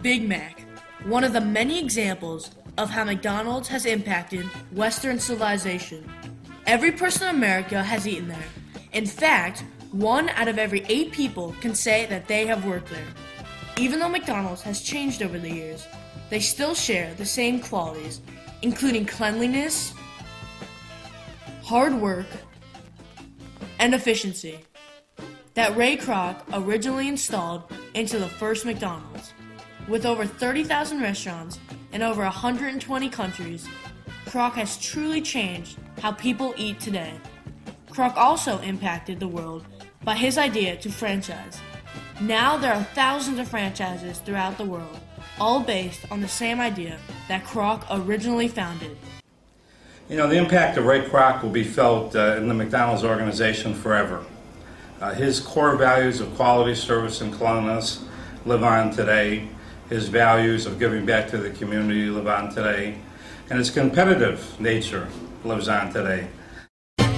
Big Mac, one of the many examples of how McDonald's has impacted Western civilization. Every person in America has eaten there. In fact, 1 out of every 8 people can say that they have worked there. Even though McDonald's has changed over the years, they still share the same qualities, including cleanliness, hard work, and efficiency that Ray Kroc originally installed into the first McDonald's. With over 30,000 restaurants in over 120 countries, Kroc has truly changed how people eat today. Kroc also impacted the world by his idea to franchise. Now there are thousands of franchises throughout the world, all based on the same idea that Kroc originally founded. You know, the impact of Ray Kroc will be felt in the McDonald's organization forever. His core values of quality, service, and cleanliness live on today. His values of giving back to the community live on today. And his competitive nature lives on today.